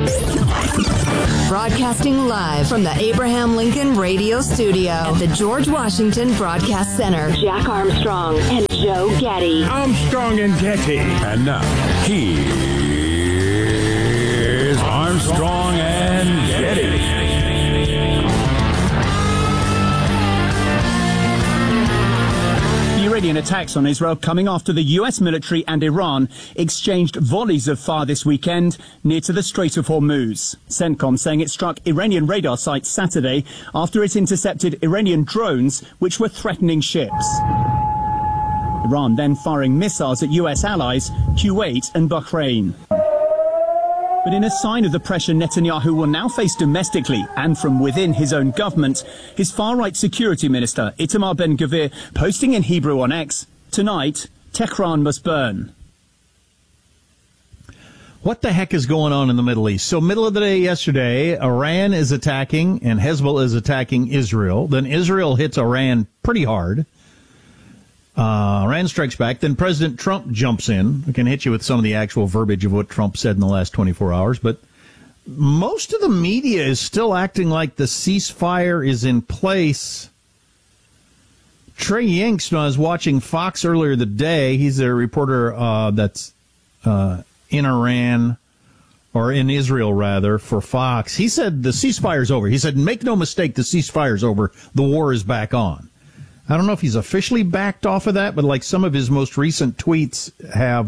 Broadcasting live from the Abraham Lincoln Radio Studio at the George Washington Broadcast Center. Jack Armstrong and Joe Getty. Armstrong and Getty. And now, here's Armstrong and Getty. Iranian attacks on Israel coming after the U.S. military and Iran exchanged volleys of fire this weekend near to the Strait of Hormuz. CENTCOM saying it struck Iranian radar sites Saturday after it intercepted Iranian drones which were threatening ships. Iran then firing missiles at U.S. allies, Kuwait and Bahrain. But in a sign of the pressure Netanyahu will now face domestically and from within his own government, his far-right security minister, Itamar Ben-Gvir, posting in Hebrew on X, "Tonight, Tehran must burn." What the heck is going on in the Middle East? So middle of the day yesterday, Iran is attacking and Hezbollah is attacking Israel. Then Israel hits Iran pretty hard. Iran strikes back. Then President Trump jumps in. I can hit you with some of the actual verbiage of what Trump said in the last 24 hours. But most of the media is still acting like the ceasefire is in place. Trey Yingst, when I was watching Fox earlier today, he's a reporter that's in Iran, or in Israel, rather, for Fox. He said the ceasefire's over. He said, make no mistake, the ceasefire's over. The war is back on. I don't know if he's officially backed off of that, but like some of his most recent tweets have,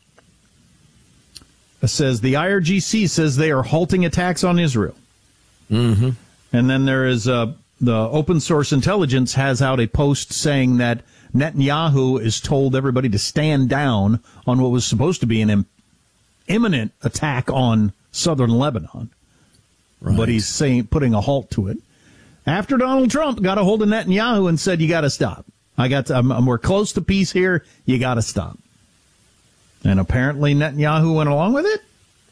says the IRGC says they are halting attacks on Israel. Mm-hmm. And then there is, the open source intelligence has out a post saying that Netanyahu has told everybody to stand down on what was supposed to be an imminent attack on southern Lebanon. Right. But he's putting a halt to it. After Donald Trump got a hold of Netanyahu and said, you got to stop. We're close to peace here. You got to stop. And apparently Netanyahu went along with it?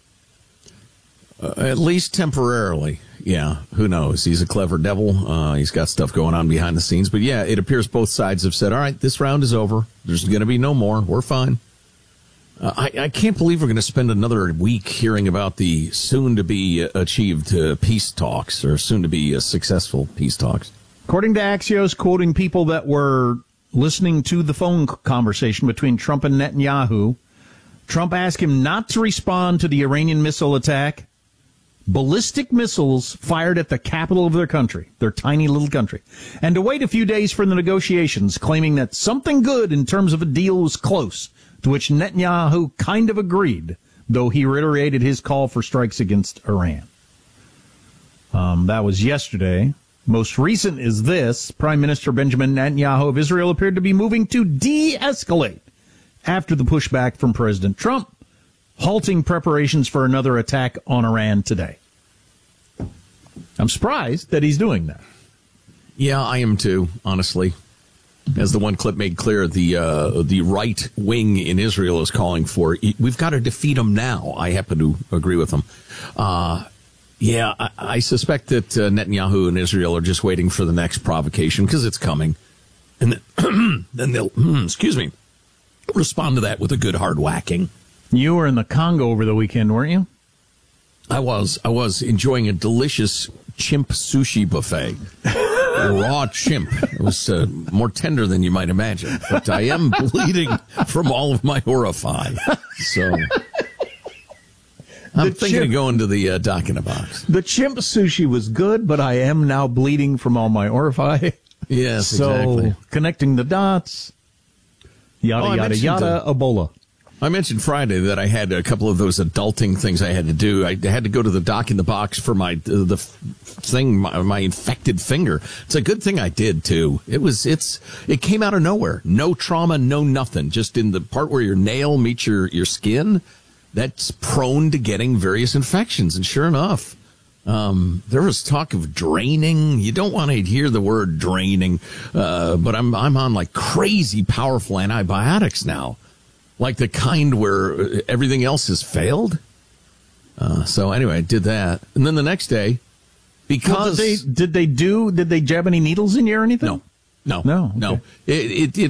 At least temporarily. Yeah, who knows? He's a clever devil. He's got stuff going on behind the scenes. But yeah, it appears both sides have said, all right, this round is over. There's going to be no more. We're fine. I can't believe we're going to spend another week hearing about the soon-to-be achieved peace talks, or soon-to-be successful peace talks. According to Axios, quoting people that were listening to the phone conversation between Trump and Netanyahu, Trump asked him not to respond to the Iranian missile attack. Ballistic missiles fired at the capital of their country, their tiny little country, and to wait a few days for the negotiations, claiming that something good in terms of a deal was close, to which Netanyahu kind of agreed, though he reiterated his call for strikes against Iran. That was yesterday. Most recent is this. Prime Minister Benjamin Netanyahu of Israel appeared to be moving to de-escalate after the pushback from President Trump, halting preparations for another attack on Iran today. I'm surprised that he's doing that. Yeah, I am too, honestly. As the one clip made clear, the right wing in Israel is calling for, we've got to defeat them now. I happen to agree with them. I suspect that Netanyahu and Israel are just waiting for the next provocation, because it's coming. And then they'll, respond to that with a good hard whacking. You were in the Congo over the weekend, weren't you? I was enjoying a delicious chimp sushi buffet. Raw chimp. It was more tender than you might imagine. But I am bleeding from all of my orify. So I'm thinking of going to the Doc in a Box. The chimp sushi was good, but I am now bleeding from all my orify. Yes, so, exactly. Connecting the dots, yada, yada, Ebola. I mentioned Friday that I had a couple of those adulting things I had to do. I had to go to the Doc in the Box for my infected finger. It's a good thing I did too. It came out of nowhere. No trauma, no nothing. Just in the part where your nail meets your skin, that's prone to getting various infections. And sure enough, there was talk of draining. You don't want to hear the word draining, but I'm on like crazy powerful antibiotics now. Like the kind where everything else has failed. So anyway, I did that. And then the next day, because... Did they jab any needles in you or anything? No. Okay. It might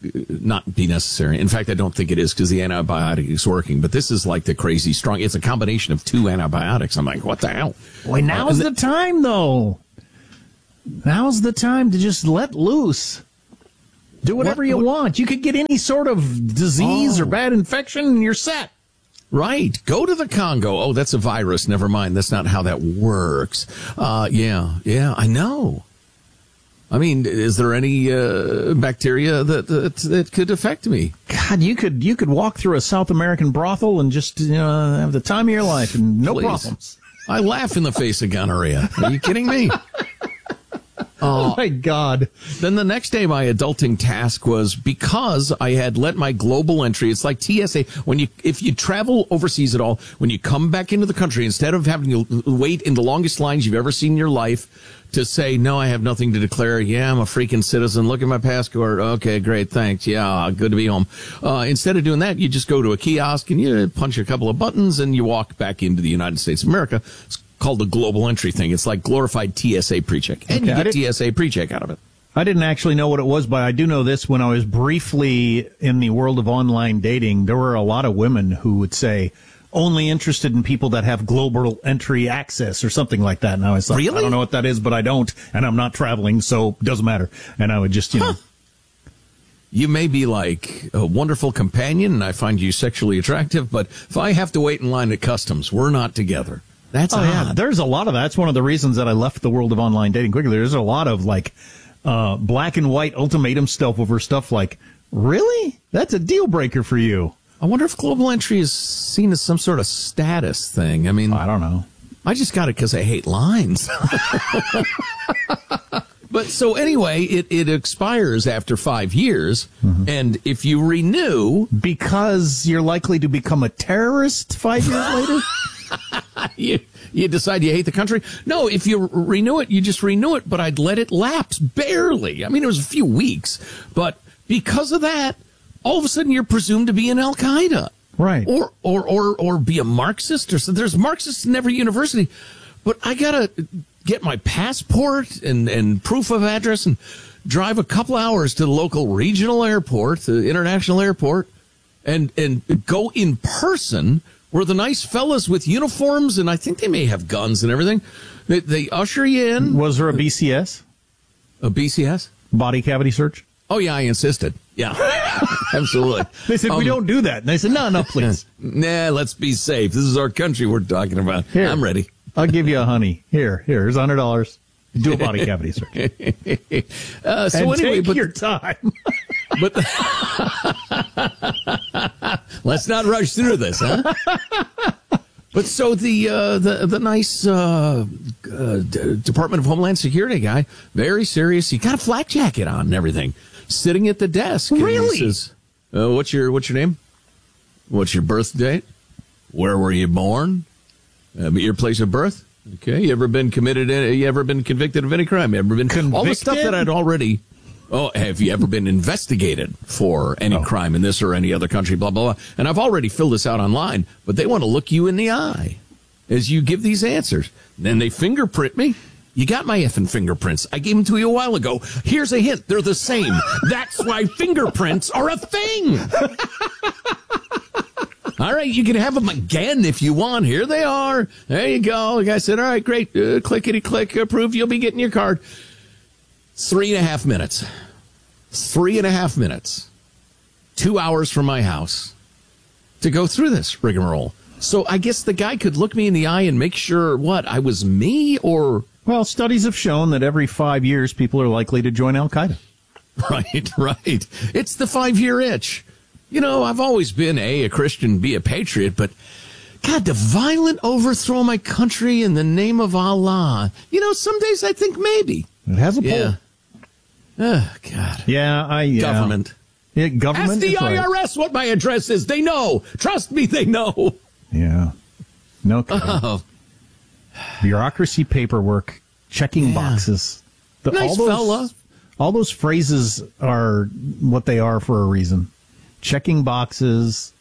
not be necessary. In fact, I don't think it is because the antibiotic is working. But this is like the crazy strong. It's a combination of 2 antibiotics. I'm like, what the hell? Boy, now's the time, though. Now's the time to just let loose. Do whatever you want. You could get any sort of disease or bad infection, and you're set. Right. Go to the Congo. Oh, that's a virus. Never mind. That's not how that works. Yeah, I know. I mean, is there any bacteria that could affect me? God, you could walk through a South American brothel and just have the time of your life and no problems. I laugh in the face of gonorrhea. Are you kidding me? Oh my God. Then the next day, my adulting task was, because I had let my global entry, it's like TSA, if you travel overseas at all, when you come back into the country, instead of having to wait in the longest lines you've ever seen in your life to say, no, I have nothing to declare. Yeah, I'm a freaking citizen. Look at my passport. Okay, great. Thanks. Yeah, good to be home. Instead of doing that, you just go to a kiosk and you punch a couple of buttons and you walk back into the United States of America. It's called the global entry thing. It's like glorified TSA pre-check. And you get TSA pre-check out of it. I didn't actually know what it was, but I do know this. When I was briefly in the world of online dating, there were a lot of women who would say, only interested in people that have global entry access or something like that. And I was like, really? I don't know what that is, but I don't. And I'm not traveling, so it doesn't matter. And I would just, You may be like a wonderful companion, and I find you sexually attractive, but if I have to wait in line at customs, we're not together. That's odd. Yeah, there's a lot of that. That's one of the reasons that I left the world of online dating quickly. There's a lot of black and white ultimatum stuff over stuff like, really? That's a deal breaker for you. I wonder if global entry is seen as some sort of status thing. I mean, I don't know. I just got it because I hate lines. But so anyway, it expires after 5 years. Mm-hmm. And if you renew. Because you're likely to become a terrorist 5 years later? You decide you hate the country? No, if you renew it, you just renew it. But I'd let it lapse barely. I mean, it was a few weeks. But because of that, all of a sudden you're presumed to be in Al Qaeda. Right. Or be a Marxist. There's Marxists in every university. But I got to get my passport and proof of address and drive a couple hours to the local regional airport, the international airport, and go in person where the nice fellas with uniforms, and I think they may have guns and everything, they usher you in. Was there a BCS? A BCS? Body cavity search? Oh, yeah, I insisted. Yeah, absolutely. They said, we don't do that. And I said, no, please. Nah, let's be safe. This is our country we're talking about. Here, I'm ready. I'll give you a honey. Here's $100. Do a body cavity search. So anyway, take your time. But let's not rush through this, huh? But so the nice Department of Homeland Security guy, very serious. He got a flak jacket on and everything, sitting at the desk. Really? He says, what's your name? What's your birth date? Where were you born? Your place of birth? Okay. You ever been convicted of any crime? You ever been convicted? All the stuff that I'd already. Oh, have you ever been investigated for any crime in this or any other country? Blah, blah, blah. And I've already filled this out online, but they want to look you in the eye as you give these answers. Then they fingerprint me. You got my effing fingerprints. I gave them to you a while ago. Here's a hint. They're the same. That's why fingerprints are a thing. All right, you can have them again if you want. Here they are. There you go. The guy said, all right, great. Clickety-click, approve. You'll be getting your card. 3.5 minutes. 3.5 minutes. 2 hours from my house to go through this rigmarole. So I guess the guy could look me in the eye and make sure, I was me or... Well, studies have shown that every 5 years people are likely to join Al Qaeda. Right. It's the 5-year itch. I've always been a Christian, B, a patriot, but God, the violent overthrow of my country in the name of Allah. Some days I think maybe. It has a pull. Yeah. Oh, God. Yeah, Government. Yeah, government. Ask the IRS what my address is. They know. Trust me, they know. Yeah. No. Oh. Bureaucracy, paperwork, checking boxes. Nice fella. All those phrases are what they are for a reason. Checking boxes.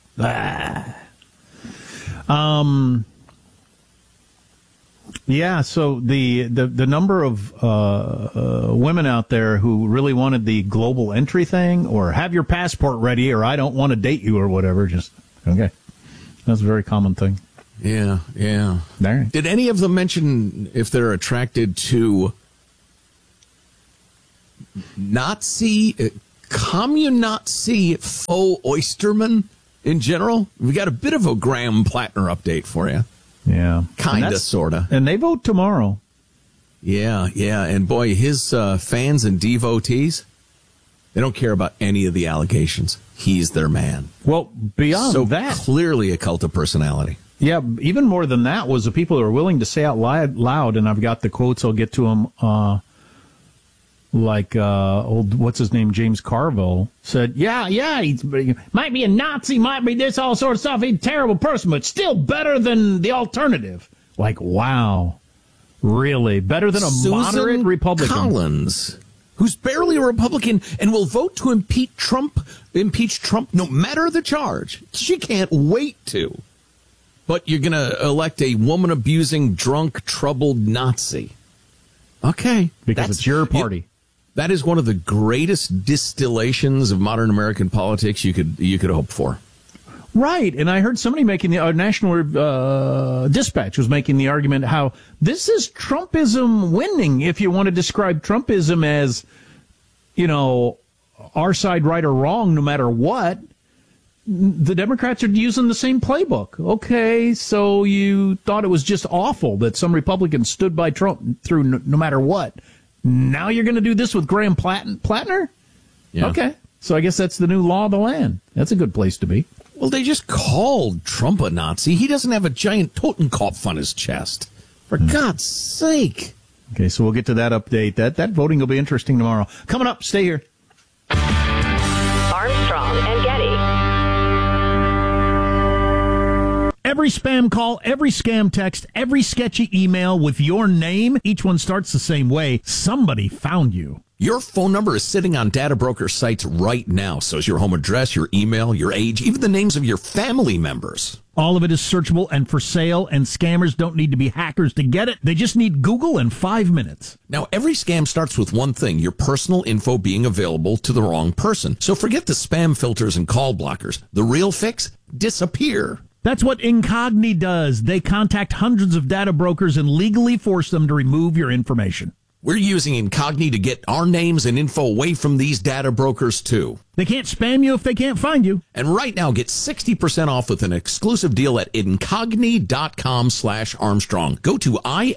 Yeah, so the number of women out there who really wanted the global entry thing, or have your passport ready, or I don't want to date you, or whatever, just, okay. That's a very common thing. Yeah. There. Did any of them mention if they're attracted to commun-Nazi faux oystermen in general? We got a bit of a Graham Plattner update for you. Yeah. Kinda, sorta. And they vote tomorrow. Yeah. And boy, his fans and devotees, they don't care about any of the allegations. He's their man. Well, beyond that, clearly a cult of personality. Yeah, even more than that was the people who are willing to say out loud, and I've got the quotes, I'll get to them, what's his name, James Carville, said, yeah, he might be a Nazi, might be this, all sorts of stuff, he's a terrible person, but still better than the alternative. Like, wow, really? Better than a moderate Republican? Collins, who's barely a Republican and will vote to impeach Trump no matter the charge. She can't wait to. But you're going to elect a woman-abusing, drunk, troubled Nazi. Okay. Because it's your party. That is one of the greatest distillations of modern American politics you could hope for. Right. And I heard somebody making the National Dispatch was making the argument how this is Trumpism winning, if you want to describe Trumpism as, our side right or wrong no matter what. The Democrats are using the same playbook. Okay, so you thought it was just awful that some Republicans stood by Trump through no matter what. Now you're going to do this with Graham Plattner? Yeah. Okay, so I guess that's the new law of the land. That's a good place to be. Well, they just called Trump a Nazi. He doesn't have a giant Totenkopf on his chest. For God's sake. Okay, so we'll get to that update. That voting will be interesting tomorrow. Coming up, stay here. Armstrong and Getty. Every spam call, every scam text, every sketchy email with your name, each one starts the same way. Somebody found you. Your phone number is sitting on data broker sites right now. So is your home address, your email, your age, even the names of your family members. All of it is searchable and for sale, and scammers don't need to be hackers to get it. They just need Google in 5 minutes. Now, every scam starts with one thing, your personal info being available to the wrong person. So forget the spam filters and call blockers. The real fix? Disappear. That's what Incogni does. They contact hundreds of data brokers and legally force them to remove your information. We're using Incogni to get our names and info away from these data brokers, too. They can't spam you if they can't find you. And right now, get 60% off with an exclusive deal at Incogni.com/Armstrong. Go to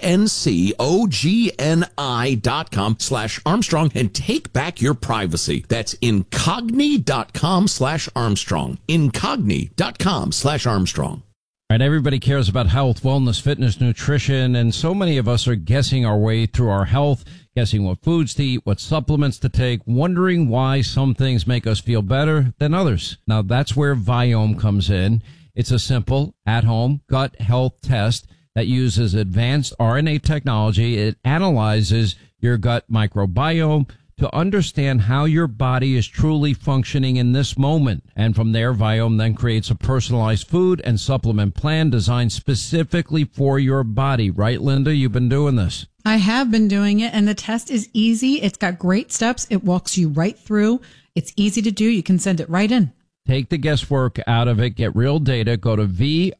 INCOGNI.com/Armstrong and take back your privacy. That's Incogni.com/Armstrong. Incogni.com/Armstrong. Right, everybody cares about health, wellness, fitness, nutrition, and so many of us are guessing our way through our health, guessing what foods to eat, what supplements to take, wondering why some things make us feel better than others. Now, that's where Viome comes in. It's a simple, at-home gut health test that uses advanced RNA technology. It analyzes your gut microbiome to understand how your body is truly functioning in this moment. And from there, Viome then creates a personalized food and supplement plan designed specifically for your body. Right, Linda? You've been doing this. I have been doing it, and the test is easy. It's got great steps. It walks you right through. It's easy to do. You can send it right in. Take the guesswork out of it. Get real data. Go to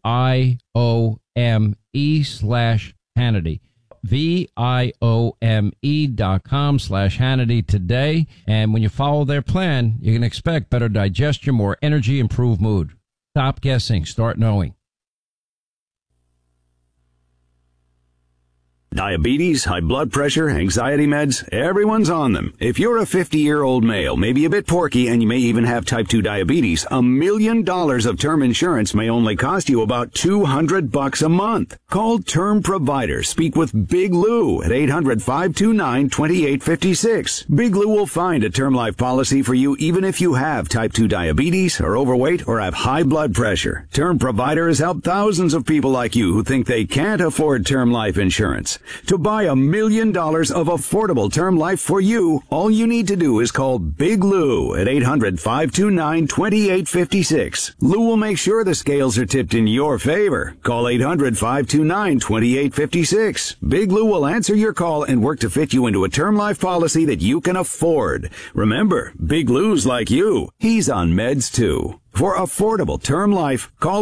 VIOME/Hannity. VIOME.com/Hannity today. And when you follow their plan, you can expect better digestion, more energy, improved mood. Stop guessing. Start knowing. Diabetes, high blood pressure, anxiety meds, everyone's on them. If you're a 50-year-old male, maybe a bit porky, and you may even have type 2 diabetes, $1 million of term insurance may only cost you about $200 a month. Call Term Provider. Speak with Big Lou at 800-529-2856. Big Lou will find a term life policy for you even if you have type 2 diabetes, are overweight, or have high blood pressure. Term Provider has helped thousands of people like you who think they can't afford term life insurance. To buy $1 million of affordable term life for you, all you need to do is call Big Lou at 800-529-2856. Lou will make sure the scales are tipped in your favor. Call 800-529-2856. Big Lou will answer your call and work to fit you into a term life policy that you can afford. Remember, Big Lou's like you. He's on meds too. For affordable term life, call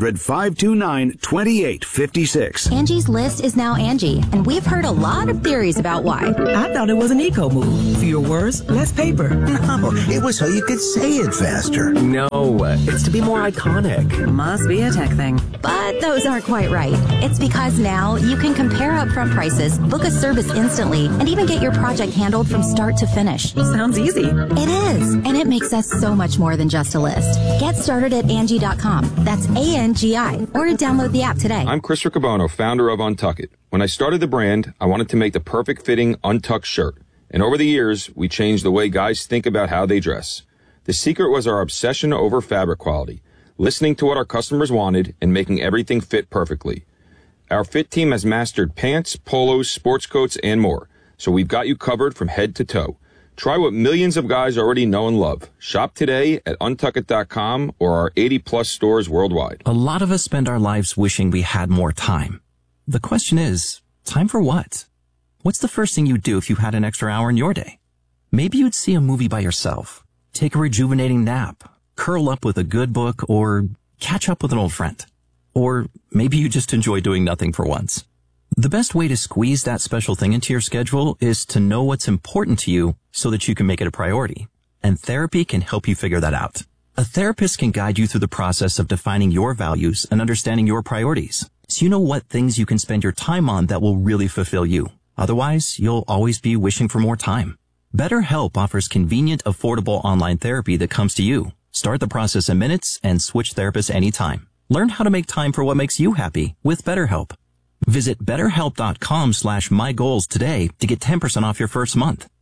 800-529-2856. Angie's List is now Angie, and we've heard a lot of theories about why. I thought it was an eco move. Fewer words, less paper. No, it was so you could say it faster. No, it's to be more iconic. Must be a tech thing. But those aren't quite right. It's because now you can compare upfront prices, book a service instantly, and even get your project handled from start to finish. Sounds easy. It is, and it makes us so much more than just a list. Get started at Angie.com. That's ANGI. Or to download the app today. I'm Chris Riccobono, founder of Untuck It. When I started the brand, I wanted to make the perfect fitting untucked shirt. And over the years, we changed the way guys think about how they dress. The secret was our obsession over fabric quality, listening to what our customers wanted and making everything fit perfectly. Our fit team has mastered pants, polos, sports coats, and more. So we've got you covered from head to toe. Try what millions of guys already know and love. Shop today at untuckit.com or our 80-plus stores worldwide. A lot of us spend our lives wishing we had more time. The question is, time for what? What's the first thing you'd do if you had an extra hour in your day? Maybe you'd see a movie by yourself, take a rejuvenating nap, curl up with a good book, or catch up with an old friend. Or maybe you just enjoy doing nothing for once. The best way to squeeze that special thing into your schedule is to know what's important to you so that you can make it a priority. And therapy can help you figure that out. A therapist can guide you through the process of defining your values and understanding your priorities, so you know what things you can spend your time on that will really fulfill you. Otherwise, you'll always be wishing for more time. BetterHelp offers convenient, affordable online therapy that comes to you. Start the process in minutes and switch therapists anytime. Learn how to make time for what makes you happy with BetterHelp. Visit BetterHelp.com/mygoals today to get 10% off your first month.